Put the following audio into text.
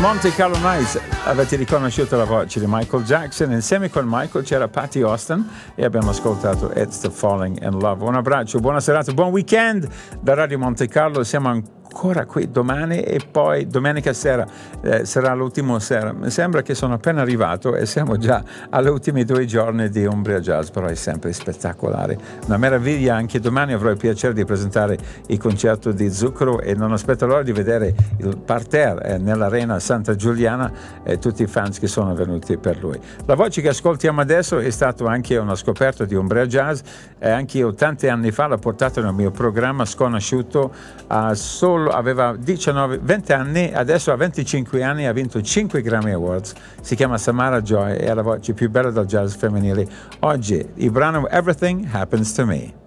Monte Carlo Nights, avete riconosciuto la voce di Michael Jackson? Insieme con Michael c'era Patty Austin e abbiamo ascoltato It's the Falling in Love. Un abbraccio, buona serata, buon weekend da Radio Monte Carlo. Siamo ancora qui domani e poi domenica sera sarà l'ultimo sera. Mi sembra che sono appena arrivato e siamo già agli ultimi 2 giorni di Umbria Jazz, però è sempre spettacolare. Una meraviglia, anche domani avrò il piacere di presentare il concerto di Zucchero e non aspetto l'ora di vedere il parterre nell'Arena Santa Giuliana e tutti i fans che sono venuti per lui. La voce che ascoltiamo adesso è stata anche una scoperta di Umbria Jazz e anche io tanti anni fa l'ho portato nel mio programma sconosciuto, aveva 20 anni, adesso ha 25 anni, ha vinto 5 Grammy Awards, si chiama Samara Joy, è la voce più bella del jazz femminile oggi. Il brano Everything Happens to Me.